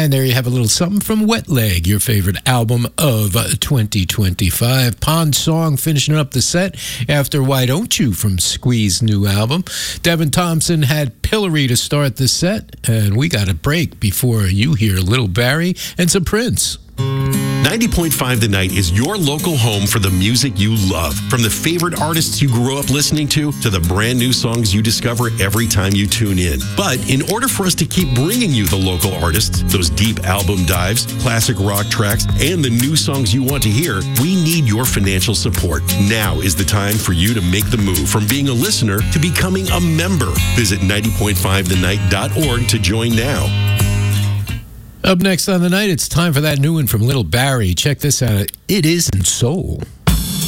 And there you have a little something from Wet Leg, your favorite album of 2025. Pond Song finishing up the set after Why Don't You from Squeeze's new album. Devin Thompson had Pillory to start the set, and we got a break before you hear Little Barry and some Prince. 90.5 The Night is your local home for the music you love. From the favorite artists you grew up listening to the brand new songs you discover every time you tune in. But in order for us to keep bringing you the local artists, those deep album dives, classic rock tracks, and the new songs you want to hear, we need your financial support. Now is the time for you to make the move from being a listener to becoming a member. Visit 90.5thenight.org to join now. Up next on the night, it's time for that new one from Little Barry. Check this out. It Isn't Soul.